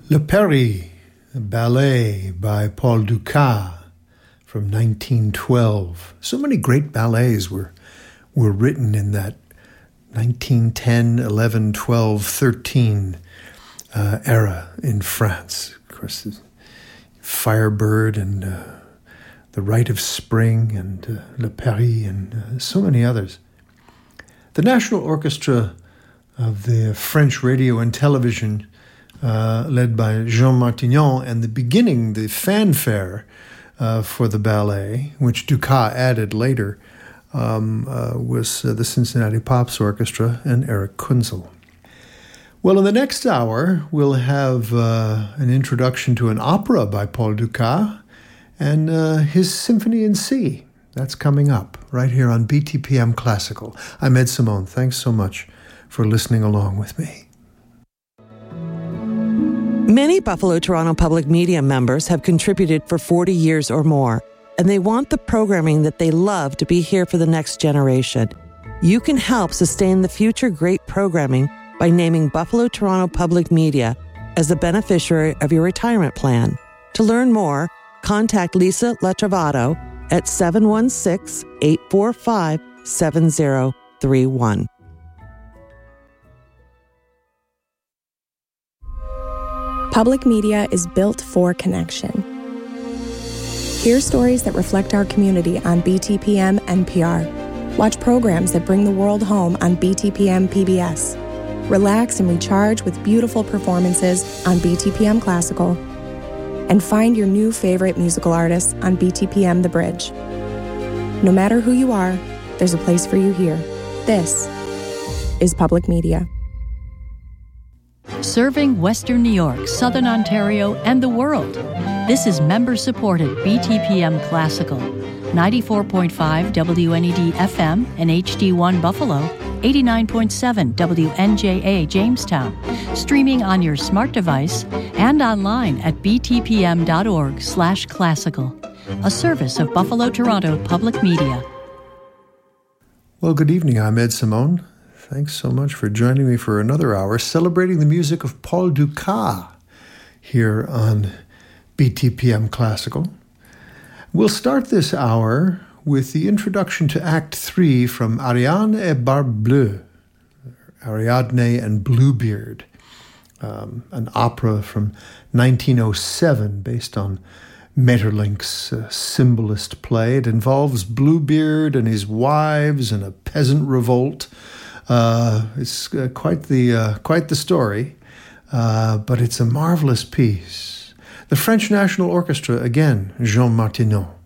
Le Paris, a ballet by Paul Dukas from 1912. So many great ballets were written in that 1910, 11, 12, 13 era in France. Of course, Firebird and The Rite of Spring and Le Paris and so many others. The National Orchestra of the French Radio and Television, led by Jean Martignon, and the fanfare for the ballet, which Dukas added later, was the Cincinnati Pops Orchestra and Eric Kunzel. Well, in the next hour, we'll have an introduction to an opera by Paul Dukas and his Symphony in C. That's coming up right here on BTPM Classical. I'm Ed Simone. Thanks so much for listening along with me. Many Buffalo-Toronto Public Media members have contributed for 40 years or more, and they want the programming that they love to be here for the next generation. You can help sustain the future great programming by naming Buffalo-Toronto Public Media as the beneficiary of your retirement plan. To learn more, contact Lisa Latrovato at 716-845-7031. Public media is built for connection. Hear stories that reflect our community on BTPM NPR. Watch programs that bring the world home on BTPM PBS. Relax and recharge with beautiful performances on BTPM Classical. And find your new favorite musical artists on BTPM The Bridge. No matter who you are, there's a place for you here. This is public media. Serving Western New York, Southern Ontario, and the world. This is member-supported BTPM Classical. 94.5 WNED FM and HD1 Buffalo, 89.7 WNJA Jamestown, streaming on your smart device and online at btpm.org/classical, a service of Buffalo-Toronto Public Media. Well, good evening. I'm Ed Simone. Thanks so much for joining me for another hour celebrating the music of Paul Dukas here on BTPM Classical. We'll start this hour with the introduction to Act 3 from Ariane et Barbe Bleue, Ariadne and Bluebeard, an opera from 1907 based on Maeterlinck's symbolist play. It involves Bluebeard and his wives and a peasant revolt. It's quite the story, but it's a marvelous piece. The French National Orchestra, again, Jean Martignon.